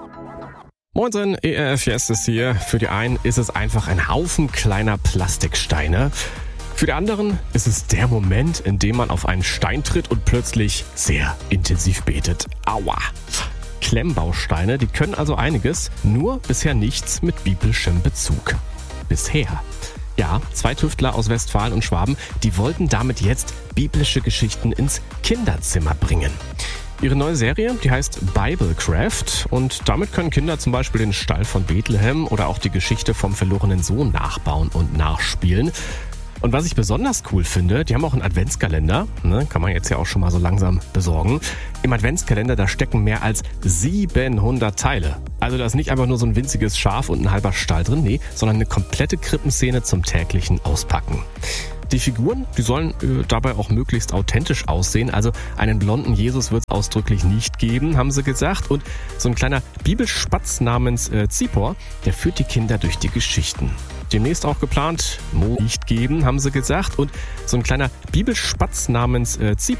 Moinsen, ERF ist hier. Für die einen ist es einfach ein Haufen kleiner Plastiksteine. Für die anderen ist es der Moment, in dem man auf einen Stein tritt und plötzlich sehr intensiv betet. Aua! Klemmbausteine, die können also einiges, nur bisher nichts mit biblischem Bezug. Bisher. Ja, 2 Tüftler aus Westfalen und Schwaben, die wollten damit jetzt biblische Geschichten ins Kinderzimmer bringen. Ihre neue Serie, die heißt Biblecraft und damit können Kinder zum Beispiel den Stall von Bethlehem oder auch die Geschichte vom verlorenen Sohn nachbauen und nachspielen. Und was ich besonders cool finde, die haben auch einen Adventskalender, kann man jetzt ja auch schon mal so langsam besorgen. Im Adventskalender, da stecken mehr als 700 Teile. Also da ist nicht einfach nur so ein winziges Schaf und ein halber Stall drin, nee, sondern eine komplette Krippenszene zum täglichen Auspacken. Die Figuren, die sollen dabei auch möglichst authentisch aussehen. Also einen blonden Jesus wird es ausdrücklich nicht geben, haben sie gesagt. Und so ein kleiner Bibelspatz namens Zipor, der führt die Kinder durch die Geschichten. Demnächst auch geplant, Mo nicht geben, haben sie gesagt. Und so ein kleiner Bibelspatz namens Zipor,